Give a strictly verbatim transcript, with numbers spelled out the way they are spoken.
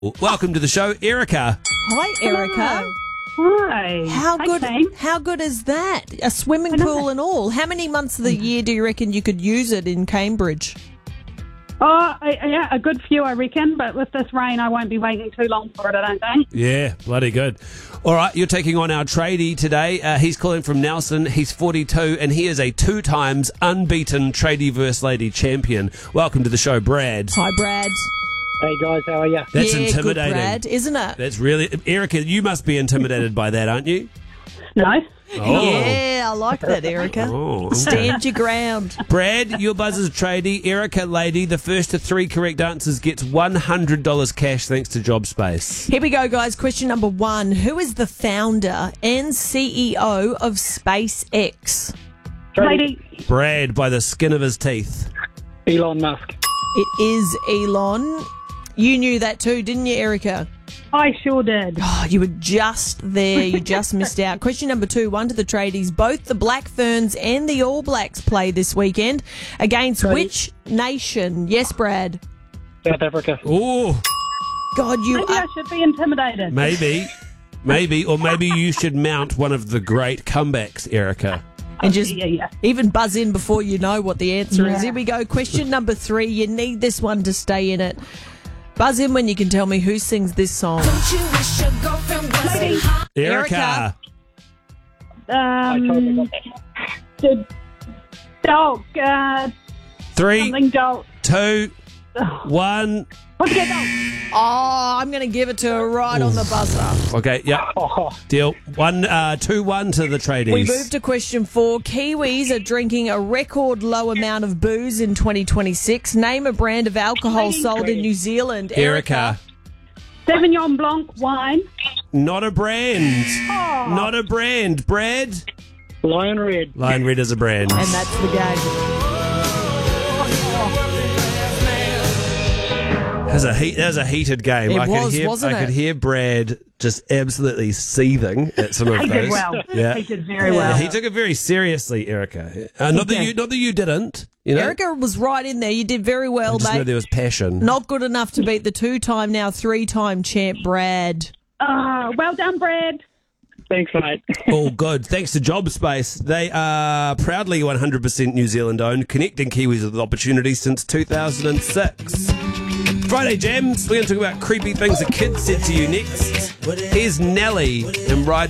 Welcome to the show, Erica. Hi, Erica. Hi. How Hi, good? Kane. How good is that? A swimming pool and all. How many months of the year do you reckon you could use it in Cambridge? Oh, I, yeah, a good few, I reckon. But with this rain, I won't be waiting too long for it, I don't think. Yeah, bloody good. All right, you're taking on our tradie today. Uh, he's calling from Nelson. He's forty-two, and he is a two times unbeaten tradie versus lady champion. Welcome to the show, Brad. Hi, Brad. Hey guys, how are you? That's yeah, intimidating. Good, Brad, isn't it? That's really... Erica, you must be intimidated by that, aren't you? No. Oh. Yeah, I like that, Erica. Oh, okay. Stand your ground. Brad, your buzzer's tradie. Erica, lady. The first to three correct answers gets one hundred dollars cash thanks to JobSpace. Here we go, guys. Question number one. Who is the founder and C E O of SpaceX? Lady. Brad, by the skin of his teeth. Elon Musk. It is Elon. You knew that too, didn't you, Erica? I sure did. Oh, you were just there. You just missed out. Question number two, one to the tradies. Both the Black Ferns and the All Blacks play this weekend. Against Tradies. which nation? Yes, Brad. South Africa. Oh, God, you Maybe I are... should be intimidated. maybe. Maybe. Or maybe you should mount one of the great comebacks, Erica. And just Yeah, yeah. even buzz in before you know what the answer is. Yeah. Here we go. Question number three. You need this one to stay in it. Buzz in when you can tell me who sings this song. Lady. Erica. I totally Um, got that. the dog. Uh, Three, something dog. two, one. Pussycat dog. Oh, I'm going to give it to her right on the buzzer. Okay, yeah. Oh, Deal. One, uh, two, one to the tradies. We move to question four. Kiwis are drinking a record low amount of booze in twenty twenty-six. Name a brand of alcohol Lady. sold in New Zealand. Erica. Sauvignon Blanc wine. Not a brand. Oh. Not a brand. Brad. Lion Red. Lion Red is a brand. And that's the game. That was a heat. That was a heated game. It I was, could hear, wasn't I could it? hear Brad just absolutely seething at some of He those. did well. Yeah. He did very well. He took it very seriously, Erica. Uh, not that did. you, not that you didn't. You know, Erica was right in there. You did very I well, just know mate. there was passion. Not good enough to beat the two-time, now three-time champ, Brad. Uh, well done, Brad. Thanks, mate. All good. Thanks to JobSpace. They are proudly one hundred percent New Zealand owned, connecting Kiwis with opportunities since two thousand six. Friday Jams. We're going to talk about creepy things that kids said to you next. Here's Nelly and Ride